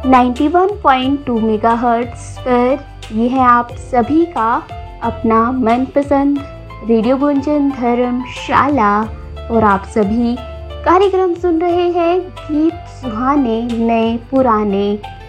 91.2 megahertz पर ये है आप सभी का अपना मनपसंद रेडियो गुंजन धर्मशाला और आप सभी कार्यक्रम सुन रहे हैं गीत सुहाने नए पुराने